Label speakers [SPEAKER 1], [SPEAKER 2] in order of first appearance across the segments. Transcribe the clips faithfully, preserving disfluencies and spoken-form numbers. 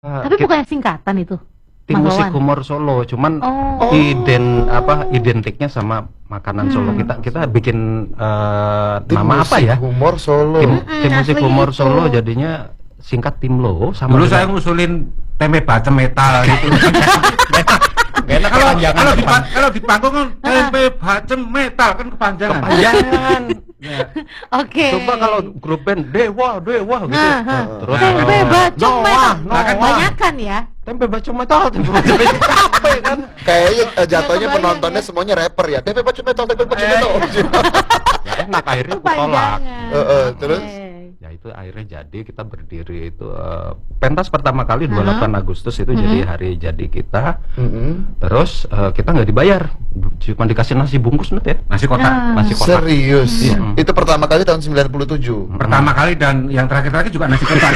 [SPEAKER 1] Uh,
[SPEAKER 2] Tapi bukan singkatan itu.
[SPEAKER 1] Tim
[SPEAKER 2] Mas
[SPEAKER 1] musik
[SPEAKER 2] Wawan?
[SPEAKER 1] humor Solo, cuman
[SPEAKER 2] Oh.
[SPEAKER 1] iden apa identiknya sama makanan
[SPEAKER 2] Hmm.
[SPEAKER 1] Solo. Kita kita bikin uh,
[SPEAKER 3] Tim
[SPEAKER 1] nama apa
[SPEAKER 3] musik
[SPEAKER 1] ya?
[SPEAKER 3] humor Solo.
[SPEAKER 1] Tim,
[SPEAKER 2] Mm-mm,
[SPEAKER 1] tim musik
[SPEAKER 2] asli
[SPEAKER 1] humor
[SPEAKER 2] itu.
[SPEAKER 1] Solo jadinya singkat Timlo sama
[SPEAKER 4] Dulu
[SPEAKER 1] dengan-
[SPEAKER 4] saya ngusulin tempe bacem metal gitu.
[SPEAKER 1] Gak enak
[SPEAKER 4] Kalau
[SPEAKER 1] kepanjangan,
[SPEAKER 4] kalau di
[SPEAKER 1] kepan-
[SPEAKER 4] kalau di panggung kan tempe bacem metal kan kepanjangan.
[SPEAKER 1] kepanjangan.
[SPEAKER 4] Ya.
[SPEAKER 2] Oke.
[SPEAKER 1] Coba kalau grup band Dewa Dewa gitu.
[SPEAKER 2] Nah, nah.
[SPEAKER 1] Terus
[SPEAKER 2] Tempe
[SPEAKER 1] uh,
[SPEAKER 2] bacem
[SPEAKER 1] Noah,
[SPEAKER 2] metal.
[SPEAKER 1] Noah.
[SPEAKER 2] Banyakan ya.
[SPEAKER 1] Tempe bacem metal, tempe bacem metal capek kan.
[SPEAKER 3] Kayaknya eh, jatuhnya
[SPEAKER 2] kebayang
[SPEAKER 3] penontonnya
[SPEAKER 2] ya.
[SPEAKER 3] semuanya rapper ya. Tempe bacem metal, tempe bacem
[SPEAKER 1] Eh.
[SPEAKER 3] metal.
[SPEAKER 1] Ya enak akhirnya aku tolak.
[SPEAKER 2] Kepanjangan.
[SPEAKER 3] Eh, eh,
[SPEAKER 2] Oke.
[SPEAKER 3] terus?
[SPEAKER 1] Ya itu akhirnya jadi kita berdiri itu uh, pentas pertama kali dua puluh delapan Agustus itu jadi hari jadi kita.
[SPEAKER 3] Mm-mm.
[SPEAKER 1] Terus uh, kita nggak dibayar, cuma dikasih nasi bungkus Nut ya.
[SPEAKER 4] Nasi kotak.
[SPEAKER 2] Ah.
[SPEAKER 1] Nasi kotak.
[SPEAKER 3] Serius.
[SPEAKER 1] Iya.
[SPEAKER 3] Itu pertama kali tahun sembilan puluh tujuh.
[SPEAKER 4] Pertama kali dan yang terakhir-terakhir juga nasi kotak.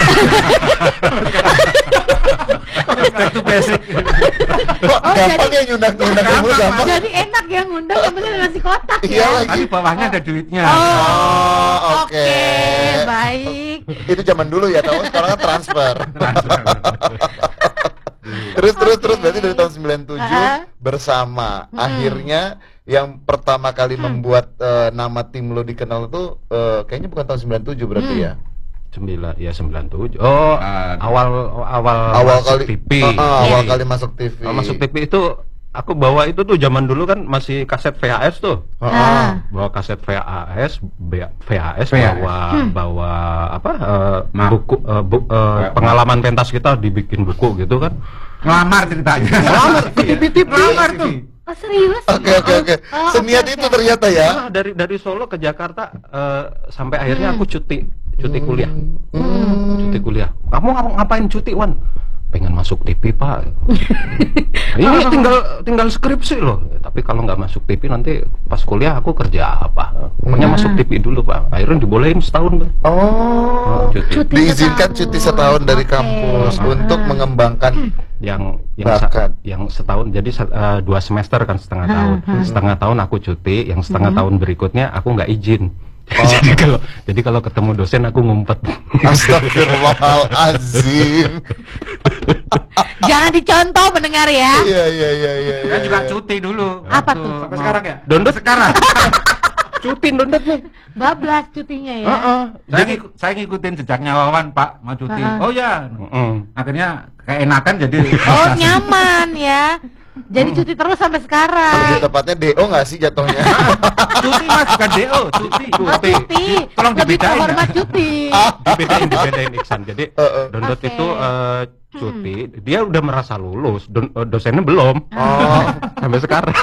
[SPEAKER 4] Back to basic.
[SPEAKER 3] Kok
[SPEAKER 2] Oh,
[SPEAKER 3] gampang
[SPEAKER 2] jadi-
[SPEAKER 3] ya nyundang-nyundang kamu gampang?
[SPEAKER 2] Jadi enak ya ngundang yang penting nasi kotak
[SPEAKER 3] Iya
[SPEAKER 2] ya.
[SPEAKER 3] lagi.
[SPEAKER 4] Tapi bawahnya ada duitnya.
[SPEAKER 2] Oh,
[SPEAKER 3] Oh,
[SPEAKER 2] oke.
[SPEAKER 3] oke.
[SPEAKER 2] Baik.
[SPEAKER 3] Itu zaman dulu ya, tahu sekarang kan transfer.
[SPEAKER 4] Transfer.
[SPEAKER 3] Terus terus
[SPEAKER 2] Oke.
[SPEAKER 3] terus berarti dari tahun sembilan puluh tujuh
[SPEAKER 2] Ah.
[SPEAKER 3] bersama. Akhirnya yang pertama kali membuat eh, nama tim lo dikenal tuh eh, kayaknya bukan tahun sembilan puluh tujuh berarti ya.
[SPEAKER 1] Sembilan ya sembilan tujuh. Oh
[SPEAKER 4] Ah.
[SPEAKER 1] awal awal
[SPEAKER 3] Awal
[SPEAKER 1] masuk
[SPEAKER 3] kali
[SPEAKER 1] T V.
[SPEAKER 3] Ah, ah, awal
[SPEAKER 1] Iya.
[SPEAKER 3] kali masuk T V.
[SPEAKER 1] Awal masuk T V itu aku bawa itu tuh zaman dulu kan masih kaset V H S tuh.
[SPEAKER 3] Ah, ah.
[SPEAKER 2] Ah.
[SPEAKER 1] Bawa kaset V H S, B- V H S,
[SPEAKER 4] V H S.
[SPEAKER 1] bawa
[SPEAKER 2] Hmm.
[SPEAKER 1] bawa apa eh,
[SPEAKER 4] Ma-
[SPEAKER 1] buku eh, bu- eh, pengalaman pentas kita dibikin buku gitu kan.
[SPEAKER 4] Ngelamar ceritanya.
[SPEAKER 1] Ngelamar ke T V T V.
[SPEAKER 4] Ngelamar tuh.
[SPEAKER 2] Oh serius?
[SPEAKER 3] Oke oke oke.
[SPEAKER 2] Oh,
[SPEAKER 3] Seniat
[SPEAKER 2] oke,
[SPEAKER 3] itu
[SPEAKER 2] oke.
[SPEAKER 3] ternyata ya.
[SPEAKER 1] Nah, dari dari Solo ke Jakarta eh, sampai akhirnya aku cuti cuti kuliah.
[SPEAKER 3] Hmm.
[SPEAKER 1] Cuti kuliah. Kamu ngap- ngapain cuti, Wan? Pengen masuk T V, Pak. Ini tinggal tinggal skripsi loh. Tapi kalau nggak masuk T V nanti pas kuliah aku kerja apa? Pokoknya
[SPEAKER 2] Hmm.
[SPEAKER 1] masuk T V dulu, Pak. Akhirnya dibolehin setahun tuh.
[SPEAKER 3] Oh.
[SPEAKER 1] cuti.
[SPEAKER 2] Cuti
[SPEAKER 3] Diizinkan
[SPEAKER 2] setahun.
[SPEAKER 3] cuti setahun dari
[SPEAKER 2] Oke.
[SPEAKER 3] kampus untuk
[SPEAKER 2] Ah.
[SPEAKER 3] mengembangkan
[SPEAKER 1] yang yang sa-
[SPEAKER 3] Bakat.
[SPEAKER 1] yang setahun jadi se- eh, dua semester kan setengah
[SPEAKER 2] Hmm,
[SPEAKER 1] tahun.
[SPEAKER 2] hmm.
[SPEAKER 1] Setengah tahun aku cuti, yang setengah
[SPEAKER 2] Hmm.
[SPEAKER 1] tahun berikutnya aku nggak izin.
[SPEAKER 3] Oh.
[SPEAKER 1] jadi kalau jadi kalau ketemu dosen aku ngumpet.
[SPEAKER 3] Astagfirullahalazim.
[SPEAKER 2] Jangan dicontoh mendengar ya.
[SPEAKER 3] Iya iya iya iya.
[SPEAKER 4] Saya
[SPEAKER 3] iya,
[SPEAKER 4] juga
[SPEAKER 3] iya.
[SPEAKER 4] cuti dulu.
[SPEAKER 2] Apa
[SPEAKER 4] Waktu
[SPEAKER 2] tuh?
[SPEAKER 4] mau-
[SPEAKER 2] Sampai
[SPEAKER 4] sekarang ya?
[SPEAKER 1] Dondot
[SPEAKER 4] Sekarang.
[SPEAKER 1] cuti dondot nih.
[SPEAKER 2] Bablas cutinya ya.
[SPEAKER 1] Heeh.
[SPEAKER 4] Saya, ngik- saya ngikutin jejaknya Wawan, Pak, mau cuti.
[SPEAKER 2] Ah.
[SPEAKER 4] Oh ya.
[SPEAKER 1] Heeh.
[SPEAKER 4] Akhirnya keenakan jadi.
[SPEAKER 2] Oh nyaman ya. Jadi cuti terus sampai
[SPEAKER 3] Lebih
[SPEAKER 2] sekarang.
[SPEAKER 3] tepatnya D O nggak sih jatuhnya?
[SPEAKER 4] Cuti Mas, bukan D O, cuti.
[SPEAKER 2] Oh, cuti.
[SPEAKER 4] Tolong
[SPEAKER 2] Lebih
[SPEAKER 4] dibedain,
[SPEAKER 2] terhormat
[SPEAKER 4] ya.
[SPEAKER 2] cuti.
[SPEAKER 1] Dibedain dibedain Iksan. Jadi
[SPEAKER 3] Eh, eh.
[SPEAKER 1] dondot
[SPEAKER 2] Oke.
[SPEAKER 1] itu eh, cuti, dia udah merasa lulus, don- eh, dosennya belum.
[SPEAKER 3] Oh.
[SPEAKER 1] Sampai sekarang.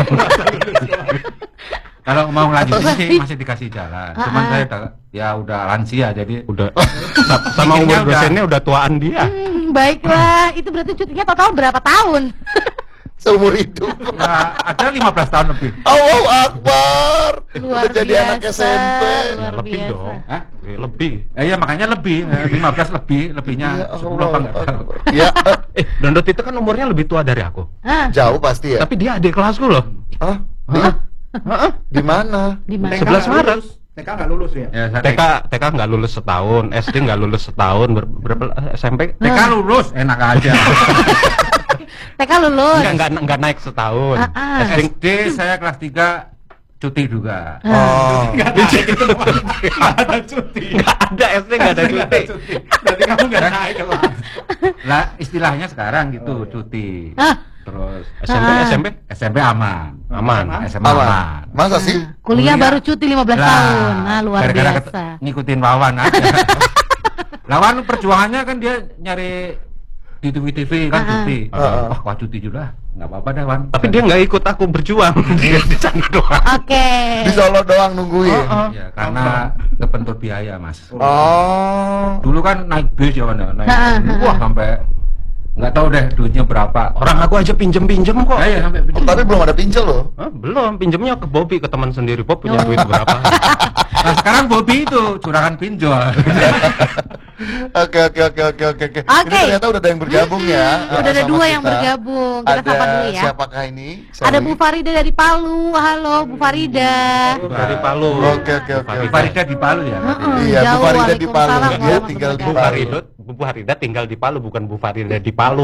[SPEAKER 4] Kalau mau lanjutin
[SPEAKER 2] Atau-
[SPEAKER 4] sih masih dikasih jalan. Cuman
[SPEAKER 2] Ah.
[SPEAKER 4] saya udah, ya udah lansia jadi
[SPEAKER 1] Udah sa- sama
[SPEAKER 4] Mikirnya
[SPEAKER 1] umur
[SPEAKER 4] udah-
[SPEAKER 1] dosennya udah tuaan dia.
[SPEAKER 2] Hmm, baiklah, itu berarti cutinya total berapa tahun?
[SPEAKER 3] Seumur hidup.
[SPEAKER 4] ya, ada lima belas tahun lebih.
[SPEAKER 3] Allahu Akbar.
[SPEAKER 2] Luar
[SPEAKER 3] Udah jadi anak S M P.
[SPEAKER 2] luar
[SPEAKER 1] Lebih
[SPEAKER 2] biasa.
[SPEAKER 1] dong.
[SPEAKER 4] Hah?
[SPEAKER 1] Eh, lebih.
[SPEAKER 4] Eh, ya makanya lebih, eh, lima belas lebih, lebihnya
[SPEAKER 3] Ya
[SPEAKER 4] sepuluh apa enggak tahu.
[SPEAKER 3] Allah. Ya, eh,
[SPEAKER 1] Eh, Dondot itu kan umurnya lebih tua dari aku.
[SPEAKER 2] Hah?
[SPEAKER 3] jauh pasti ya.
[SPEAKER 1] Tapi dia adik kelasku loh.
[SPEAKER 3] Hah?
[SPEAKER 1] Hah? Heeh.
[SPEAKER 3] Di mana?
[SPEAKER 2] Di mana?
[SPEAKER 1] sebelas Maret.
[SPEAKER 5] T K nggak lulus ya?
[SPEAKER 4] Ya, saya
[SPEAKER 1] T K T K nggak lulus setahun, S D nggak lulus setahun, ber, berapa eh, S M P?
[SPEAKER 4] T K lulus, enak aja.
[SPEAKER 2] T K lulus.
[SPEAKER 1] Enggak enggak nggak naik setahun.
[SPEAKER 2] Ah, ah.
[SPEAKER 1] S D
[SPEAKER 4] S D saya kelas tiga cuti juga.
[SPEAKER 3] Oh.
[SPEAKER 5] Nggak naik itu doang. Nggak ada cuti.
[SPEAKER 1] nggak ada S D nggak ada
[SPEAKER 5] Nggak ada
[SPEAKER 1] cuti.
[SPEAKER 5] cuti. Berarti kamu nggak naik kalau.
[SPEAKER 4] Lah istilahnya sekarang gitu, cuti.
[SPEAKER 2] Hah?
[SPEAKER 4] Terus
[SPEAKER 1] S M P
[SPEAKER 2] Ah.
[SPEAKER 1] S M P
[SPEAKER 4] S M P aman.
[SPEAKER 1] aman.
[SPEAKER 4] S M A
[SPEAKER 3] Aman.
[SPEAKER 4] aman.
[SPEAKER 3] Masa sih?
[SPEAKER 2] Kuliah
[SPEAKER 4] Kuliah.
[SPEAKER 2] baru cuti lima belas
[SPEAKER 4] Lah,
[SPEAKER 2] tahun. Nah, luar
[SPEAKER 4] gara-gara
[SPEAKER 2] biasa.
[SPEAKER 4] ket- ngikutin Wawan aja. Lawan perjuangannya kan dia nyari di T V T V kan
[SPEAKER 2] Ah, ah.
[SPEAKER 4] cuti.
[SPEAKER 3] Ah, ah.
[SPEAKER 4] Wah, wah cuti juga. Nggak apa-apa dah, Wan.
[SPEAKER 1] Tapi dia nggak ikut aku berjuang. Dia di sana doang.
[SPEAKER 2] Oke.
[SPEAKER 3] Di Solo doang nungguin.
[SPEAKER 1] Oh, oh.
[SPEAKER 4] Ya, karena kebentur biaya, Mas.
[SPEAKER 3] Oh.
[SPEAKER 4] Dulu kan naik bis ya, Wan, ya, naik.
[SPEAKER 2] Ah, ah,
[SPEAKER 4] Wah, sampai nggak tahu deh duitnya berapa.
[SPEAKER 1] Orang aku aja pinjem-pinjem kok.
[SPEAKER 4] Ya, ya, sampai
[SPEAKER 3] Oh, tapi belum ada pincel loh.
[SPEAKER 1] Hah, belum, pinjemnya ke Bobby, ke teman sendiri. Bob punya
[SPEAKER 2] Oh.
[SPEAKER 1] duit berapa?
[SPEAKER 4] Nah, sekarang Bobby itu curangan pinjol.
[SPEAKER 3] Oke oke oke oke oke oke. Ini
[SPEAKER 2] Oke.
[SPEAKER 3] ternyata udah ada yang bergabung ya.
[SPEAKER 2] Udah
[SPEAKER 3] uh,
[SPEAKER 2] ada
[SPEAKER 3] sama
[SPEAKER 2] dua yang
[SPEAKER 3] kita.
[SPEAKER 2] bergabung. Kita
[SPEAKER 3] Ada
[SPEAKER 2] sapa dulu ya.
[SPEAKER 3] siapakah ini?
[SPEAKER 2] Ada
[SPEAKER 3] Sorry.
[SPEAKER 2] Bu Farida dari Palu. Halo Bu Farida.
[SPEAKER 1] Dari Palu.
[SPEAKER 3] Oke oke oke.
[SPEAKER 4] Bu
[SPEAKER 3] oke.
[SPEAKER 4] Farida di Palu ya.
[SPEAKER 2] Heeh,
[SPEAKER 3] Iya, Bu
[SPEAKER 2] jauh.
[SPEAKER 3] Farida di Palu.
[SPEAKER 2] Waalaikumsalam
[SPEAKER 3] Dia
[SPEAKER 2] warahmatullahi
[SPEAKER 3] tinggal di
[SPEAKER 1] Bu
[SPEAKER 3] Palu.
[SPEAKER 1] Farida, Bu Farida tinggal di Palu, bukan Bu Farida di Palu.